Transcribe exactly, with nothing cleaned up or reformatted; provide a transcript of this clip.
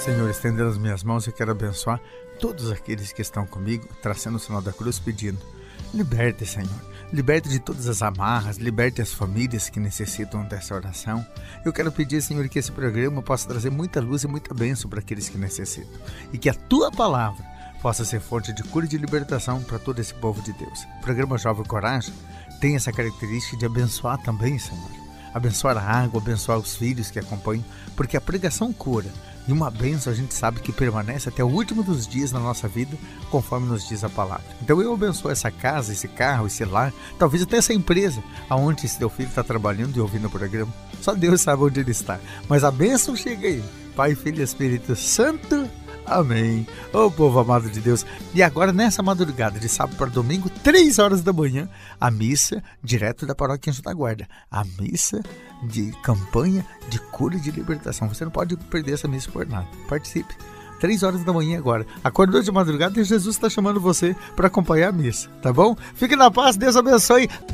Senhor, estendendo as minhas mãos, eu quero abençoar todos aqueles que estão comigo, traçando o sinal da cruz, pedindo: liberte, Senhor, liberte de todas as amarras, liberte as famílias que necessitam dessa oração. Eu quero pedir, Senhor, que esse programa possa trazer muita luz e muita bênção para aqueles que necessitam, e que a Tua palavra possa ser fonte de cura e de libertação para todo esse povo de Deus. O programa Jovem Coragem tem essa característica de abençoar também, Senhor. Abençoar a água, abençoar os filhos que acompanham, porque a pregação cura. E uma bênção a gente sabe que permanece até o último dos dias na nossa vida, conforme nos diz a palavra. Então eu abençoo essa casa, esse carro, esse lar, talvez até essa empresa, aonde esse teu filho está trabalhando e ouvindo o programa. Só Deus sabe onde ele está. Mas a bênção chega aí. Pai, Filho e Espírito Santo. Amém. Ô povo amado de Deus. E agora, nessa madrugada de sábado para domingo, três horas da manhã, a missa direto da Paróquia Anjo da Guarda. A missa de campanha de cura e de libertação. Você não pode perder essa missa por nada. Participe. Três horas da manhã agora. Acordou de madrugada e Jesus está chamando você para acompanhar a missa. Tá bom? Fique na paz. Deus abençoe.